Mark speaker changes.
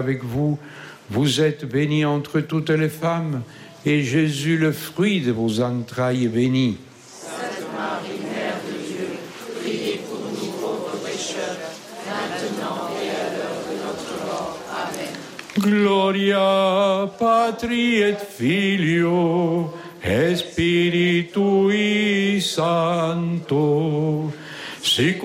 Speaker 1: avec vous. Vous êtes bénie entre toutes les femmes, et Jésus, le fruit de vos entrailles, est béni.
Speaker 2: Sainte Marie, Mère de Dieu, priez pour nous pauvres pécheurs, maintenant et à l'heure de notre mort. Amen.
Speaker 1: Gloria Patri et Filio et Spiritui Sancto.